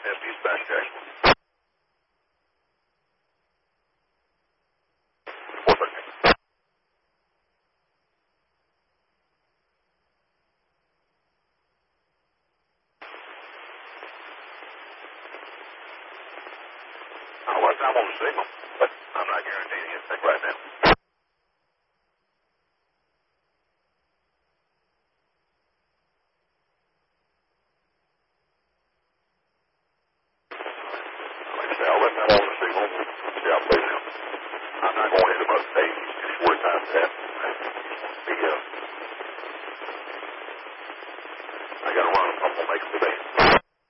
dispatch check. I'm on the signal, but I'm not guaranteeing anything right now. Like I say, I'll let that on the signal. See how it plays out. I'm not going into much days. It's short time to that. I got to run. I'm going to make a today.